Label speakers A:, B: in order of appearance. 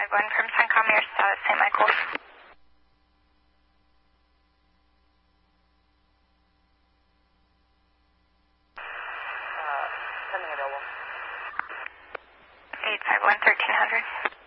A: 851 from CENTCOM, your status, St. Michael.
B: Sending available.
A: 851 1300.